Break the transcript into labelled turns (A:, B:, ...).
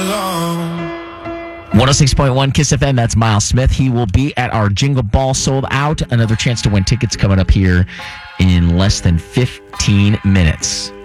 A: 106.1 Kiss FM, that's Miles Smith. He will be at our Jingle Ball sold out. Another chance to win tickets coming up here in less than 15 minutes.